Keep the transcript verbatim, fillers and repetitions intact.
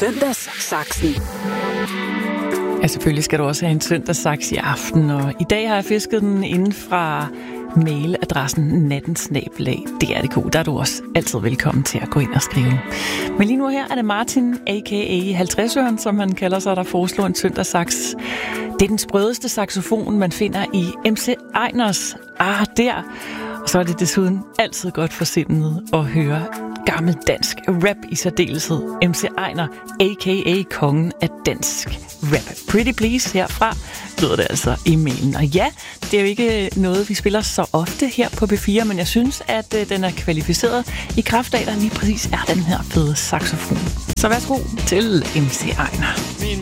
Søndagssaksen. Ja, selvfølgelig skal du også have en søndagssaks i aften, og i dag har jeg fisket den inden fra mailadressen nattensnabelag punktum d r punktum d k. Der er du også altid velkommen til at gå ind og skrive. Men lige nu her er det Martin, a k a halvtredsøren, som han kalder sig, der foreslår en søndagssaks. Det er den sprødeste saxofon, man finder i M C Eigners Ah der. Og så er det desuden altid godt for sindet at høre gammel dansk rap, i særdeleshed M C Einar, a k a kongen af dansk rap. Pretty Please herfra lyder det altså i mailen. Og ja, det er jo ikke noget, vi spiller så ofte her på B fire, men jeg synes, at øh, den er kvalificeret i kraft af, der lige præcis er den her fede saxofon. Så værsgo til M C Einar. Min